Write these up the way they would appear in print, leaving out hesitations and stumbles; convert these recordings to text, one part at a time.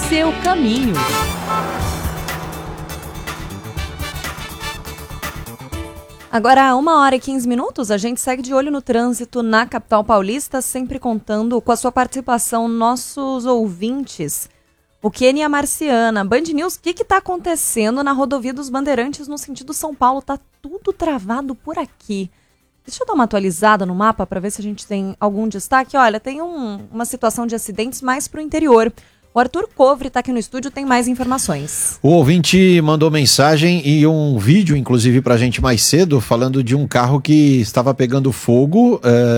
seu caminho. Agora, 1h15, a gente segue de olho no trânsito na capital paulista, sempre contando com a sua participação, nossos ouvintes. O Kenny e a Marciana. Band News, o que está acontecendo na rodovia dos Bandeirantes no sentido São Paulo? Tá tudo travado por aqui. Deixa eu dar uma atualizada no mapa para ver se a gente tem algum destaque. Olha, tem uma situação de acidentes mais para o interior. O Arthur Covre está aqui no estúdio, tem mais informações. O ouvinte mandou mensagem e um vídeo, inclusive, para a gente mais cedo, falando de um carro que estava pegando fogo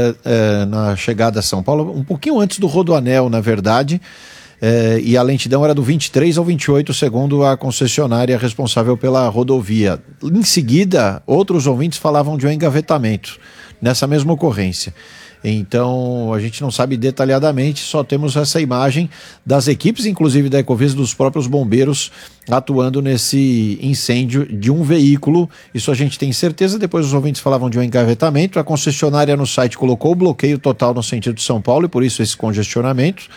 na chegada a São Paulo, um pouquinho antes do Rodoanel, na verdade, e a lentidão era do 23 ao 28, segundo a concessionária responsável pela rodovia. Em seguida, outros ouvintes falavam de um engavetamento nessa mesma ocorrência. Então, a gente não sabe detalhadamente, só temos essa imagem das equipes, inclusive da Ecovias, dos próprios bombeiros atuando nesse incêndio de um veículo. Isso a gente tem certeza. Depois os ouvintes falavam de um engavetamento. A concessionária no site colocou o bloqueio total no sentido de São Paulo e por isso esse congestionamento.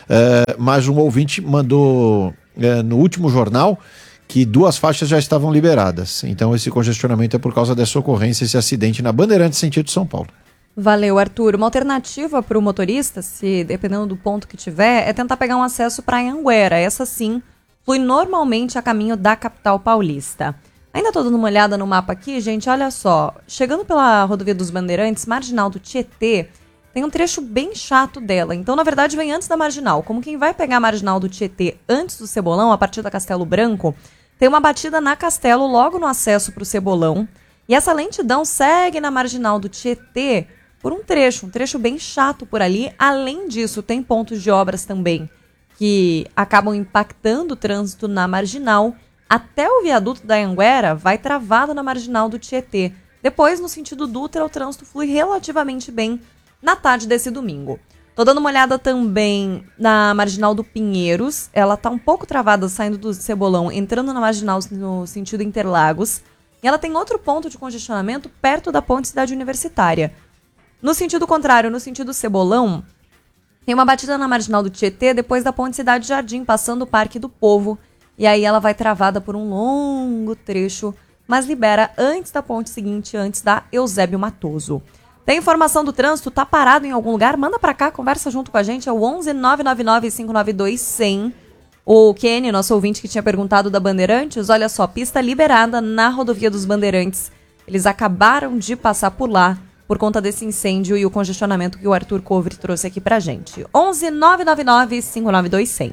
Mas um ouvinte mandou no último jornal que 2 faixas já estavam liberadas. Então, esse congestionamento é por causa dessa ocorrência, esse acidente na Bandeirantes, sentido São Paulo. Valeu, Arthur. Uma alternativa para o motorista, se dependendo do ponto que tiver, é tentar pegar um acesso para Anhanguera. Essa sim flui normalmente a caminho da capital paulista. Ainda estou dando uma olhada no mapa aqui, gente, olha só. Chegando pela rodovia dos Bandeirantes, marginal do Tietê, tem um trecho bem chato dela. Então, na verdade, vem antes da marginal. Como quem vai pegar a marginal do Tietê antes do Cebolão, a partir da Castelo Branco, tem uma batida na Castelo logo no acesso para o Cebolão. E essa lentidão segue na marginal do Tietê por um trecho bem chato por ali. Além disso, tem pontos de obras também que acabam impactando o trânsito na marginal. Até o viaduto da Anhanguera vai travado na marginal do Tietê. Depois, no sentido Dutra, o trânsito flui relativamente bem na tarde desse domingo. Tô dando uma olhada também na marginal do Pinheiros. Ela tá um pouco travada saindo do Cebolão, entrando na marginal no sentido Interlagos. E ela tem outro ponto de congestionamento perto da Ponte Cidade Universitária. No sentido contrário, no sentido Cebolão, tem uma batida na marginal do Tietê depois da Ponte Cidade Jardim, passando o Parque do Povo. E aí ela vai travada por um longo trecho, mas libera antes da ponte seguinte, antes da Eusébio Matoso. Tem informação do trânsito? Tá parado em algum lugar? Manda pra cá, conversa junto com a gente. É o 11 999 592 100. O Kenny, nosso ouvinte que tinha perguntado da Bandeirantes, olha só, pista liberada na rodovia dos Bandeirantes. Eles acabaram de passar por lá por conta desse incêndio e o congestionamento que o Arthur Covre trouxe aqui pra gente. 11 999 592 100.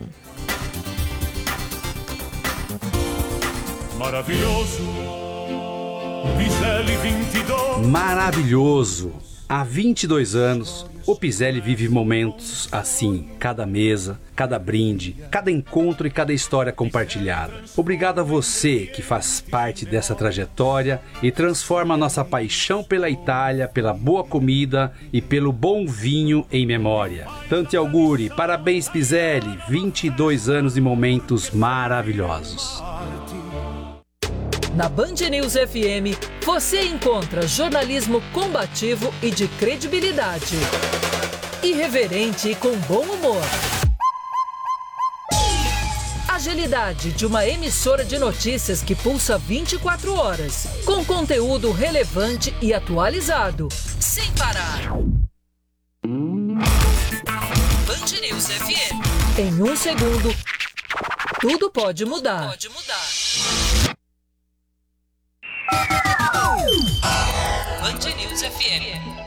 Maravilhoso, Piselli 22. Maravilhoso. Há 22 anos, o Piselli vive momentos assim, cada mesa, cada brinde, cada encontro e cada história compartilhada. Obrigado a você que faz parte dessa trajetória e transforma a nossa paixão pela Itália, pela boa comida e pelo bom vinho em memória. Tanti auguri, parabéns Piselli, 22 anos e momentos maravilhosos. Na Band News FM, você encontra jornalismo combativo e de credibilidade. Irreverente e com bom humor. Agilidade de uma emissora de notícias que pulsa 24 horas, com conteúdo relevante e atualizado, sem parar. Band News FM. Em um segundo, tudo pode mudar. Band News FM.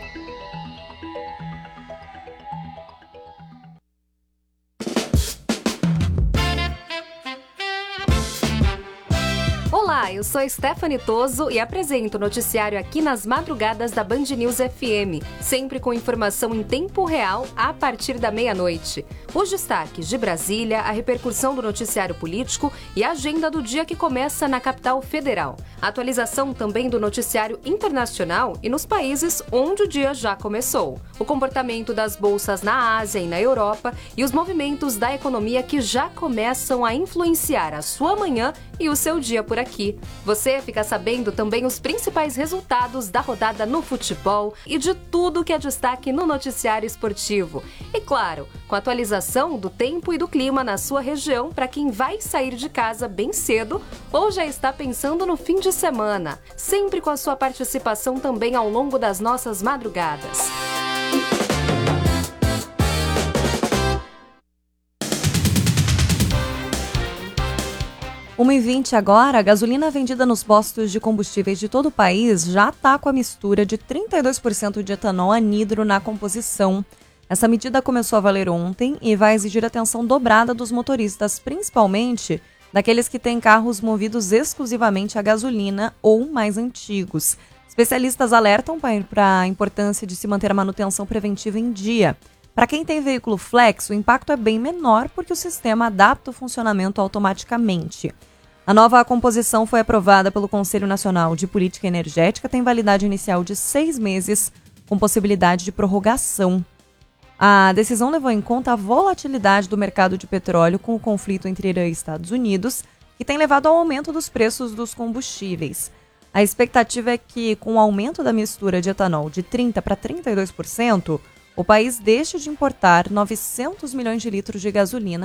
Olá, eu sou Stephanie Toso e apresento o noticiário aqui nas madrugadas da Band News FM, sempre com informação em tempo real a partir da meia-noite. Os destaques de Brasília, a repercussão do noticiário político e a agenda do dia que começa na capital federal. Atualização também do noticiário internacional e nos países onde o dia já começou. O comportamento das bolsas na Ásia e na Europa e os movimentos da economia que já começam a influenciar a sua manhã e o seu dia por aqui. Você fica sabendo também os principais resultados da rodada no futebol e de tudo que é destaque no noticiário esportivo. E claro, com a atualização do tempo e do clima na sua região para quem vai sair de casa bem cedo ou já está pensando no fim de semana. Sempre com a sua participação também ao longo das nossas madrugadas. Uma e 20 agora, a gasolina vendida nos postos de combustíveis de todo o país já está com a mistura de 32% de etanol anidro na composição. Essa medida começou a valer ontem e vai exigir atenção dobrada dos motoristas, principalmente daqueles que têm carros movidos exclusivamente a gasolina ou mais antigos. Especialistas alertam para a importância de se manter a manutenção preventiva em dia. Para quem tem veículo flex, o impacto é bem menor porque o sistema adapta o funcionamento automaticamente. A nova composição foi aprovada pelo Conselho Nacional de Política Energética, tem validade inicial de 6 meses, com possibilidade de prorrogação. A decisão levou em conta a volatilidade do mercado de petróleo com o conflito entre Irã e Estados Unidos, que tem levado ao aumento dos preços dos combustíveis. A expectativa é que, com o aumento da mistura de etanol de 30% para 32%, o país deixe de importar 900 milhões de litros de gasolina